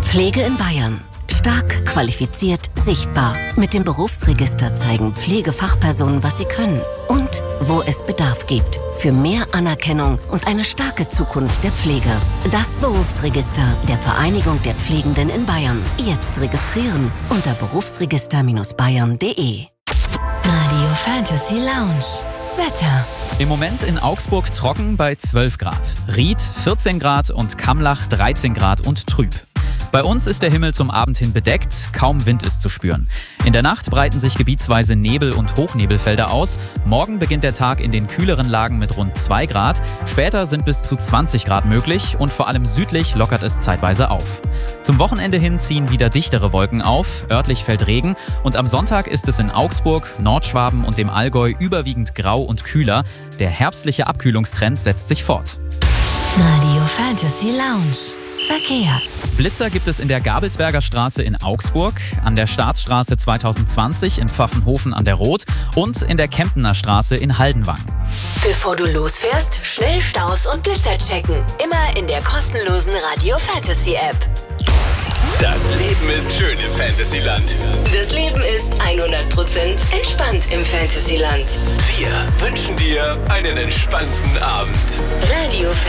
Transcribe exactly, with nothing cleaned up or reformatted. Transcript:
Pflege in Bayern. Stark, qualifiziert, sichtbar. Mit dem Berufsregister zeigen Pflegefachpersonen, was sie können und wo es Bedarf gibt. Für mehr Anerkennung und eine starke Zukunft der Pflege. Das Berufsregister der Vereinigung der Pflegenden in Bayern. Jetzt registrieren unter berufsregister Bayern punkt de. Radio Fantasy Lounge. Wetter. Im Moment in Augsburg trocken bei zwölf Grad. Ried vierzehn Grad und Kammlach dreizehn Grad und trüb. Bei uns ist der Himmel zum Abend hin bedeckt, kaum Wind ist zu spüren. In der Nacht breiten sich gebietsweise Nebel- und Hochnebelfelder aus. Morgen beginnt der Tag in den kühleren Lagen mit rund zwei Grad. Später sind bis zu zwanzig Grad möglich und vor allem südlich lockert es zeitweise auf. Zum Wochenende hin ziehen wieder dichtere Wolken auf, örtlich fällt Regen und am Sonntag ist es in Augsburg, Nordschwaben und dem Allgäu überwiegend grau und kühler. Der herbstliche Abkühlungstrend setzt sich fort. Radio Fantasy Lounge. Verkehr. Blitzer gibt es in der Gabelsberger Straße in Augsburg, an der Staatsstraße zweitausendzwanzig in Pfaffenhofen an der Roth und in der Kempener Straße in Haldenwang. Bevor du losfährst, schnell Staus und Blitzer checken. Immer in der kostenlosen Radio Fantasy App. Das Leben ist schön im Fantasyland. Das Leben ist hundert Prozent entspannt im Fantasyland. Wir wünschen dir einen entspannten Abend. Radio Fantasy.